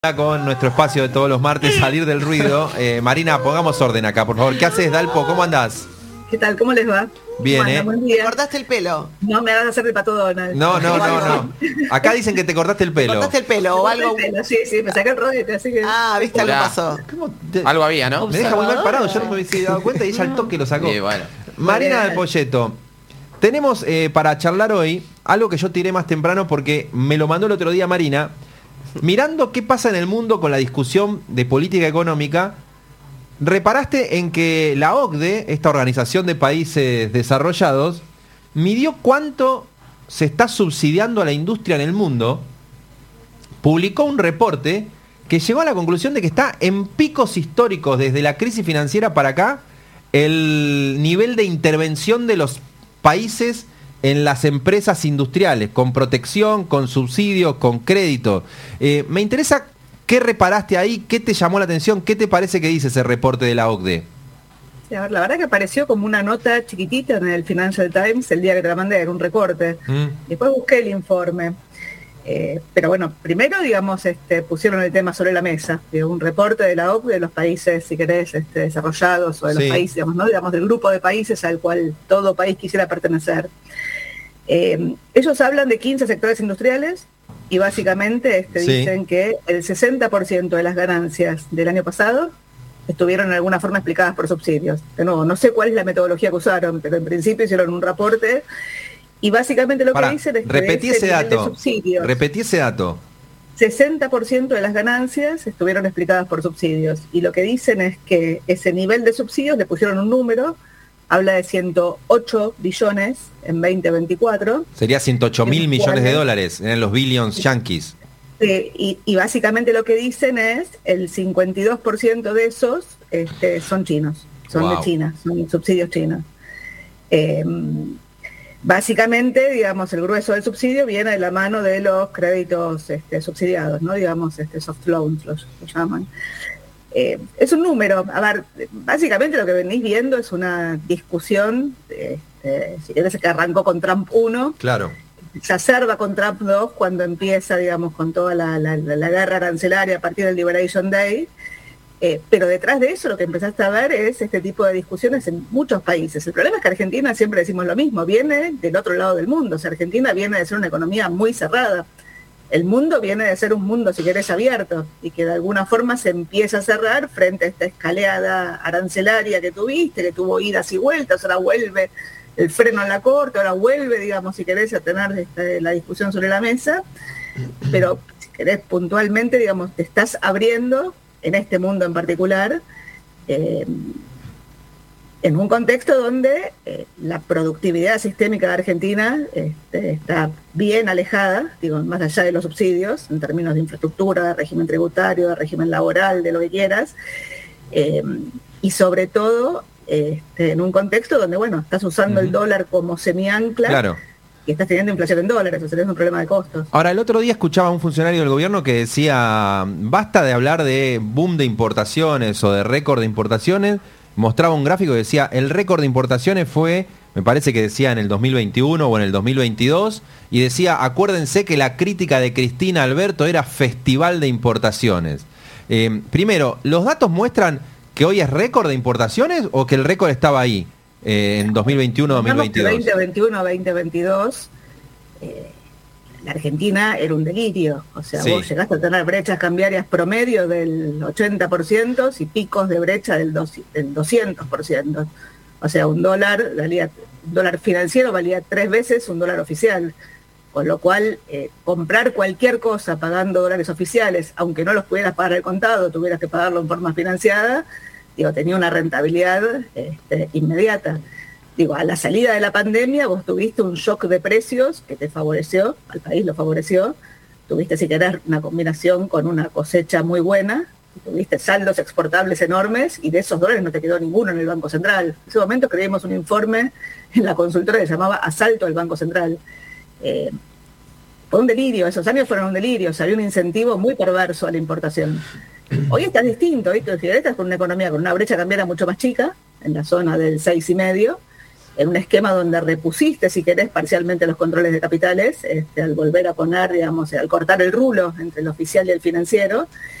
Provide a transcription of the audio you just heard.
Con nuestro espacio de todos los martes, salir del ruido. Marina, pongamos orden acá, por favor. ¿Qué haces, Dalpo? ¿Cómo andás? ¿Qué tal? ¿Cómo les va? Bien, bueno, buen día. ¿Te cortaste el pelo? No me hagas hacer el pato Donald. No. Acá dicen que te cortaste el pelo. ¿Te cortaste el pelo o algo? Sí, me saqué el rodete, así que... viste, algo pasó. Algo había, ¿no? Me deja muy mal parado, yo no me hubiese dado cuenta y ella al toque lo sacó. Bueno. Marina del Polleto, tenemos para charlar hoy algo que yo tiré más temprano porque me lo mandó el otro día Marina. Mirando qué pasa en el mundo con la discusión de política económica, reparaste en que la OCDE, esta Organización de Países Desarrollados, midió cuánto se está subsidiando a la industria en el mundo, publicó un reporte que llegó a la conclusión de que está en picos históricos desde la crisis financiera para acá el nivel de intervención de los países en las empresas industriales, con protección, con subsidios, con crédito. Me interesa qué reparaste ahí, qué te llamó la atención, qué te parece que dice ese reporte de la OCDE. Sí, a ver, la verdad que apareció como una nota chiquitita en el Financial Times el día que te la mandé, era un recorte. Después busqué el informe. Pero bueno, primero, digamos, pusieron el tema sobre la mesa. Un reporte de la OCDE de los países, si querés, desarrollados, o de los países, digamos, ¿no? Digamos, del grupo de países al cual todo país quisiera pertenecer. Ellos hablan de 15 sectores industriales y básicamente dicen que el 60% de las ganancias del año pasado estuvieron en alguna forma explicadas por subsidios. De nuevo, no sé cuál es la metodología que usaron, pero en principio hicieron un reporte y básicamente lo que dicen es que repetí ese dato. 60% de las ganancias estuvieron explicadas por subsidios y lo que dicen es que ese nivel de subsidios le pusieron un número. Habla de 108 billones en 2024. Sería 108.000 millones de dólares, en los billions yankees. Y básicamente lo que dicen es el 52% de esos son chinos, son de China, son subsidios chinos. Básicamente, digamos, el grueso del subsidio viene de la mano de los créditos subsidiados, ¿no? Digamos, soft loans los llaman. Es un número, a ver, básicamente lo que venís viendo es una discusión, si querés, que arrancó con Trump 1, claro, se exacerba con Trump 2 cuando empieza, digamos, con toda la guerra arancelaria a partir del Liberation Day, pero detrás de eso lo que empezaste a ver es este tipo de discusiones en muchos países. El problema es que Argentina, siempre decimos lo mismo, viene del otro lado del mundo, o sea, Argentina viene de ser una economía muy cerrada. El mundo viene de ser un mundo, si querés, abierto, y que de alguna forma se empieza a cerrar frente a esta escalada arancelaria que tuviste, que tuvo idas y vueltas, ahora vuelve el freno en la corte, ahora vuelve, digamos, si querés, a tener la discusión sobre la mesa, pero si querés puntualmente, digamos, te estás abriendo en este mundo en particular, en un contexto donde la productividad sistémica de Argentina está bien alejada, digo, más allá de los subsidios, en términos de infraestructura, de régimen tributario, de régimen laboral, de lo que quieras, y sobre todo en un contexto donde, bueno, estás usando el dólar como semiancla, claro, y estás teniendo inflación en dólares, o sea, es un problema de costos. Ahora, el otro día escuchaba a un funcionario del gobierno que decía, basta de hablar de boom de importaciones o de récord de importaciones. Mostraba un gráfico que decía, el récord de importaciones fue, me parece que decía en el 2021 o en el 2022, y decía, acuérdense que la crítica de Cristina Alberto era festival de importaciones. Primero, ¿los datos muestran que hoy es récord de importaciones o que el récord estaba ahí en 2021-2022? 2021-2022, la Argentina era un delirio, o sea, vos llegaste a tener brechas cambiarias promedio del 80% y picos de brecha del 200%. O sea, un dólar financiero valía 3 veces un dólar oficial, con lo cual comprar cualquier cosa pagando dólares oficiales, aunque no los pudieras pagar al contado, tuvieras que pagarlo en forma financiada, digo, tenía una rentabilidad inmediata. Digo, a la salida de la pandemia vos tuviste un shock de precios que te favoreció, al país lo favoreció, tuviste, si querés, una combinación con una cosecha muy buena, tuviste saldos exportables enormes y de esos dólares no te quedó ninguno en el Banco Central. En ese momento creímos un informe en la consultora que se llamaba Asalto al Banco Central. Fue un delirio, esos años fueron un delirio, salió un incentivo muy perverso a la importación. Hoy estás distinto, ¿viste? Estás con una economía con una brecha cambiaria mucho más chica, en la zona del 6,5%, en un esquema donde repusiste, si querés, parcialmente los controles de capitales, al volver a poner, digamos, al cortar el rulo entre el oficial y el financiero,